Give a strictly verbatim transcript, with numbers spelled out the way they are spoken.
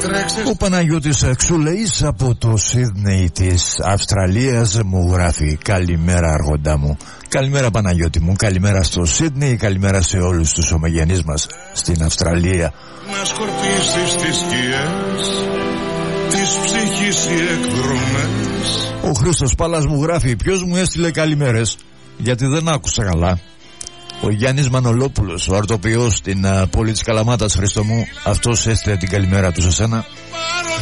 Ο Παναγιώτης Ξουλεής από το Σίδνεϊ της Αυστραλίας μου γράφει: καλημέρα αργοντά μου. Καλημέρα Παναγιώτη μου, καλημέρα στο Σίδνεϊ, καλημέρα σε όλους τους ομογενείς μας στην Αυστραλία. Να σκορπίσεις τις σκιές της ψυχής οι εκδρομές. Ο Χρήστος Πάλας μου γράφει: ποιος μου έστειλε καλημέρες? Γιατί δεν άκουσα καλά. Ο Γιάννης Μανολόπουλος, ο αρτοποιός στην uh, πόλη της Καλαμάτας, Χρήστο μου, αυτός έστειλε την καλημέρα του σε σένα. Πάρω